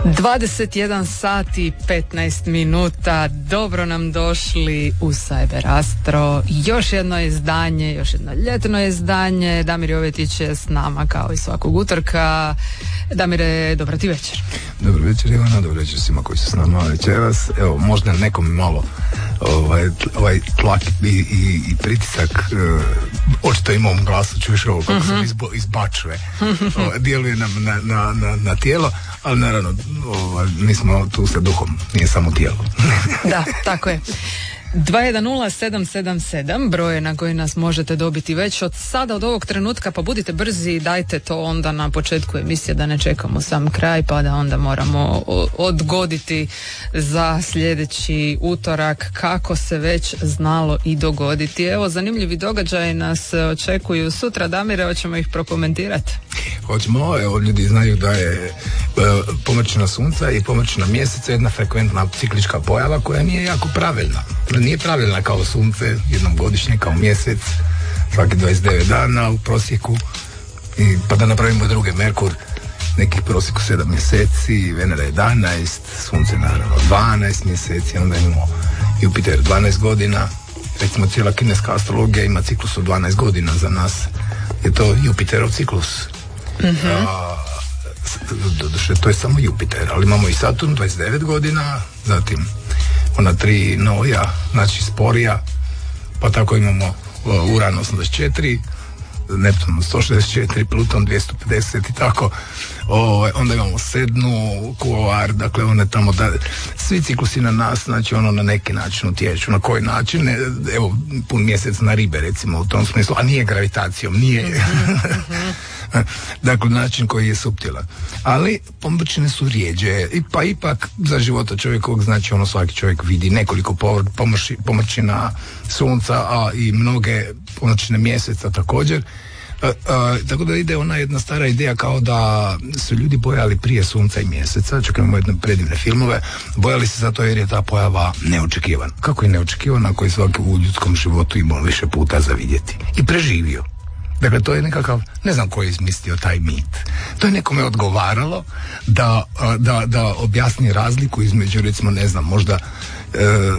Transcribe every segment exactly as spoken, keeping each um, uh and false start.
dvadeset jedan sat i petnaest minuta, dobro nam došli u Cyber Astro. Još jedno izdanje, još jedno ljetno izdanje. Damir Jovetić je s nama kao i svakog utorka. Damire, dobro ti večer. Dobro večer Ivana, dobro večer svima koji su s nama večeras. Evo, možda nekom malo ovaj, ovaj tlak i, i, i pritisak uh, očito ima u glasu, čuješ ovo kako uh-huh. se izbo, izbačuje. uh, djeluje nam na, na, na, na tijelo, ali naravno ovaj, mi smo tu sa duhom, nije samo tijelo. Da, tako je. dva jedan nula sedam sedam sedam broj na koji nas možete dobiti već od sada, od ovog trenutka, pa budite brzi i dajte to onda na početku emisije da ne čekamo sam kraj pa da onda moramo odgoditi za sljedeći utorak kako se već znalo i dogoditi. Evo, zanimljivi događaji nas očekuju sutra. Damire, hoćemo ih prokomentirati? Hoćemo, evo, ljudi znaju da je e, pomrčina sunca i pomrčina mjeseca jedna frekventna ciklička pojava koja nije jako pravilna. Nije pravilna kao sunce, jednom godišnje, kao mjesec, svaki dvadeset devet dana u prosjeku, i, pa da napravimo druge, Merkur nekih prosjeku sedam mjeseci, Venera jedanaest, sunce naravno dvanaest mjeseci, onda imamo Jupiter dvanaest godina, recimo cijela kineska astrologija ima ciklus od dvanaest godina, za nas je to Jupiterov ciklus. Mm-hmm. A, doduše, to je samo Jupiter, ali imamo i Saturn dvadeset devet godina, zatim ona tri noja, znači sporija, pa tako imamo Uran osamdeset četiri, Neptun sto šezdeset četiri, Pluton dvjesto pedeset i tako. O, onda imamo Sednu, Kuoar, dakle one tamo da, svi ciklusi na nas, znači ono na neki način utječu. Na koji način? Evo, pun mjesec na Ribe recimo u tom smislu, a nije gravitacijom, nije. Dakle, način koji je suptilan. Ali pomrčine su rijeđe, i pa ipak za života čovjekovog, znači ono svaki čovjek vidi nekoliko pomrši, pomrčina sunca, a i mnoge pomrčine mjeseca također. A, a, tako da ide ona jedna stara ideja kao da su ljudi bojali prije sunca i mjeseca, čak imamo jedne predivne filmove, bojali se zato jer je ta pojava neočekivana. Kako je neočekivana ako je svaki u ljudskom životu imao više puta za vidjeti i preživio. Dakle, to je nekakav, ne znam ko je izmislio taj mit. To je nekome odgovaralo da, da, da objasni razliku između, recimo, ne znam, možda e,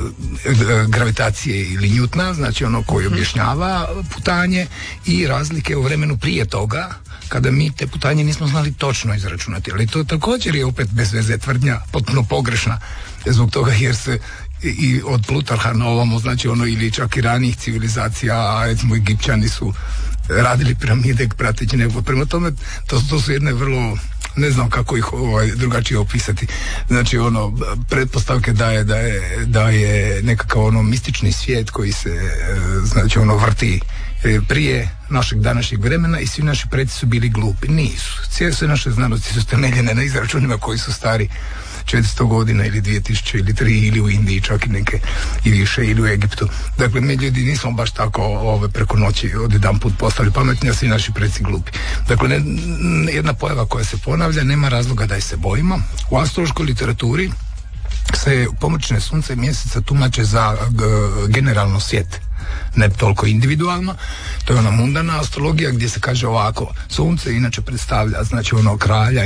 gravitacije ili Newtona, znači ono koji objašnjava putanje, i razlike u vremenu prije toga, kada mi te putanje nismo znali točno izračunati. Ali to također je opet bez veze tvrdnja, potpuno pogrešna, zbog toga jer se i od Plutarha na ovamo, znači ono, ili čak i ranijih civilizacija, a recimo Egipćani su radili piramide prateći nebo. Prema tome, to, to su jedne vrlo, ne znam kako ih ovaj, drugačije opisati. Znači ono, pretpostavke da je, da je, da je nekakav ono mistični svijet koji se, znači ono, vrti prije našeg današnjeg vremena i svi naši preci su bili glupi. Nisu. Cijele sve naše znanosti su temeljene na izračunima koji su stari četiristo godina ili dvije tisuće ili tri, ili u Indiji čak i neke i više, ili u Egiptu. Dakle, mi ljudi nismo baš tako ove, preko noći odjedan put postali pametni, a svi naši preci glupi. Dakle, ne, jedna pojava koja se ponavlja, nema razloga da je se bojimo. U astrološkoj literaturi se pomrčine sunca i mjeseca tumače za g, generalno svijet, ne toliko individualno. To je ona mundana astrologija gdje se kaže ovako: sunce inače predstavlja, znači ono, kralja